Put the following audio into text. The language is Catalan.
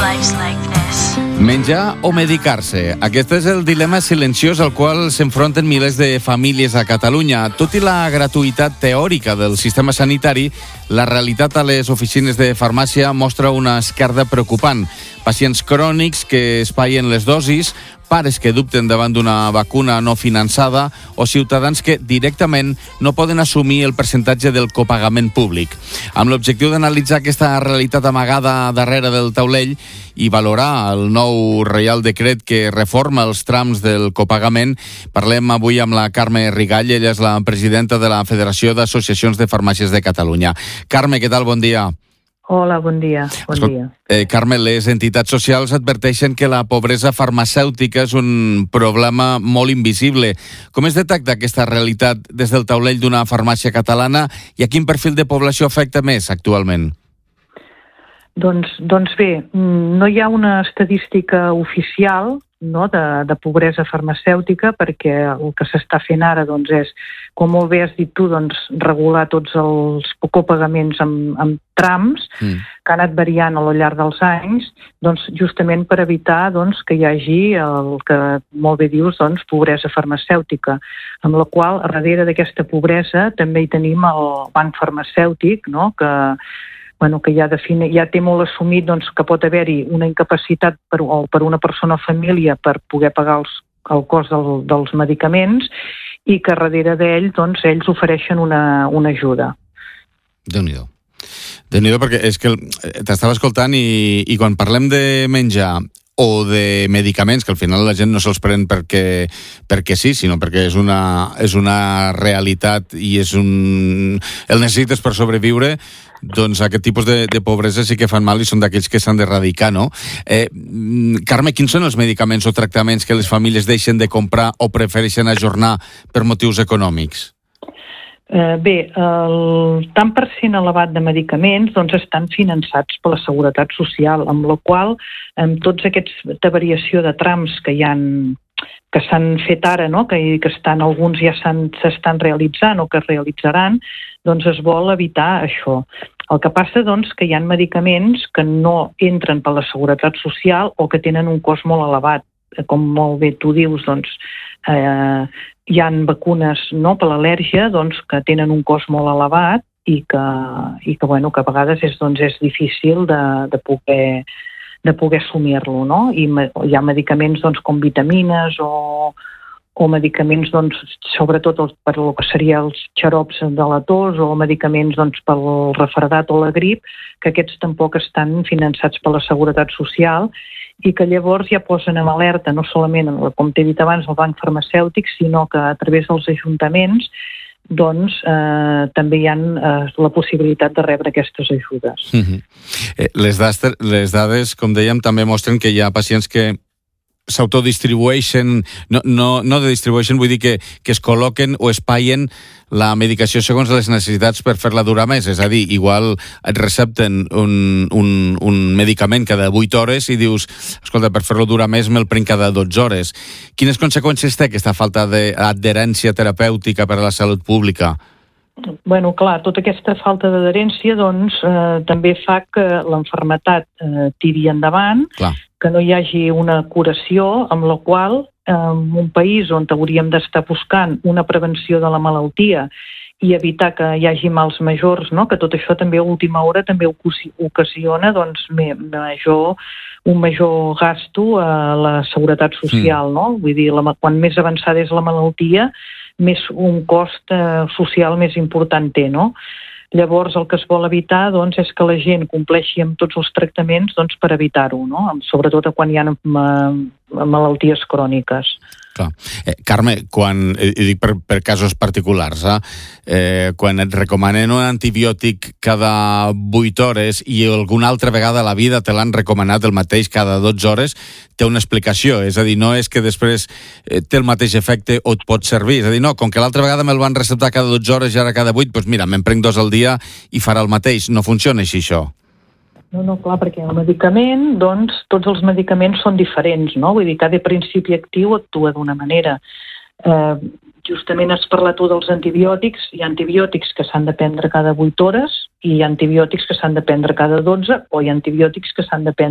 Menjar o medicar-se? Aquest és el dilema silenciós al qual s'enfronten milers de famílies a Catalunya. Tot i la gratuïtat teòrica del sistema sanitari, la realitat a les oficines de farmàcia mostra una esquerda preocupant. Pacients crònics que espaien les dosis, pares que dubten davant d'una vacuna no finançada o ciutadans que directament no poden assumir el percentatge del copagament públic. Amb l'objectiu d'analitzar aquesta realitat amagada darrere del taulell i valorar el nou Reial Decret que reforma els trams del copagament, parlem avui amb la Carme Rigall. Ella és la presidenta de la Federació d'Associacions de Farmàcies de Catalunya. Carme, què tal? Bon dia. Hola, bon dia. Carme, les entitats socials adverteixen que la pobresa farmacèutica és un problema molt invisible. Com es detecta aquesta realitat des del taulell d'una farmàcia catalana i a quin perfil de població afecta més actualment? Doncs bé, no hi ha una estadística oficial, no, de pobresa farmacèutica, perquè el que s'està fent ara és, com molt bé has dit tu, regular tots els copagaments amb trams que han anat variant al llarg dels anys, justament per evitar que hi hagi el que molt bé dius, pobresa farmacèutica, amb la qual darrere d'aquesta pobresa també hi tenim el banc farmacèutic, no, que ja té molt assumit que pot haver-hi una incapacitat per una persona o família per poder pagar el cost dels medicaments i que darrere d'ell ells ofereixen una ajuda. Déu-n'hi-do. Déu-n'hi-do, perquè és que t'estava escoltant i quan parlem de menjar o de medicaments, que al final la gent no se'ls pren perquè sí, sinó perquè és una realitat i el necessites per sobreviure, aquest tipus de pobresa sí que fan mal i són d'aquells que s'han d'erradicar, no? Carme, quins són els medicaments o tractaments que les famílies deixen de comprar o prefereixen ajornar per motius econòmics? Bé, el tant per cent elevat de medicaments estan finançats per la Seguretat Social, amb la qual tots aquesta variació de trams que s'han fet ara, no? que alguns ja s'estan realitzant o que es realitzaran, es vol evitar això. El que passa que hi ha medicaments que no entren per la Seguretat Social o que tenen un cost molt elevat. Com molt bé tu dius, hi ha vacunes per l'al·lèrgia que tenen un cost molt elevat i que a vegades és difícil de poder assumir-lo, no? I hi ha medicaments com vitamines o medicaments sobretot per el que seria els xarops de la tos o medicaments pel refredat o la grip, que aquests tampoc estan finançats per la Seguretat Social i que llavors ja posen en alerta no solament, com t'he dit abans, el banc farmacèutic, sinó que a través dels ajuntaments també hi ha la possibilitat de rebre aquestes ajudes. Les dades, com dèiem, també mostren que hi ha pacients que s'autodistribueixen, no distribueixen, vull dir que es col·loquen o espaien la medicació segons les necessitats per fer-la durar més. És a dir, igual et recepten un medicament cada 8 hores i dius, escolta, per fer-lo durar més me'l prenc cada 12 hores. Quines conseqüències té aquesta falta d'adherència terapèutica per a la salut pública? Bueno, clar, tota aquesta falta d'adherència també fa que l'enfermetat tiri endavant, que no hi hagi una curació, amb la qual en un país on hauríem d'estar buscant una prevenció de la malaltia i evitar que hi hagi mals majors, no? Que tot això també a última hora també ocasiona un major gasto a la seguretat social, no? Vull dir, quan més avançada és la malaltia, més un cost social més important té, no? Llavors, el que es vol evitar és que la gent compleixi amb tots els tractaments per evitar-ho, no? Sobretot quan hi ha malalties cròniques. Clar. Carme, i dic per casos particulars, quan et recomanen un antibiòtic cada 8 hores i alguna altra vegada a la vida te l'han recomanat el mateix cada 12 hores, té una explicació. És a dir, no és que després té el mateix efecte o et pot servir. És a dir, no, com que l'altra vegada me'l van receptar cada 12 hores i ara cada 8, doncs mira, me'n prenc 2 al dia i farà el mateix. No funciona així, això. No, clar, perquè el medicament, tots els medicaments són diferents, no? Vull dir, cada principi actiu actua d'una manera. Justament has parlat tu dels antibiòtics. Hi ha antibiòtics que s'han de prendre cada 8 hores i hi ha antibiòtics que s'han de prendre cada 12 o hi ha antibiòtics que s'han de prendre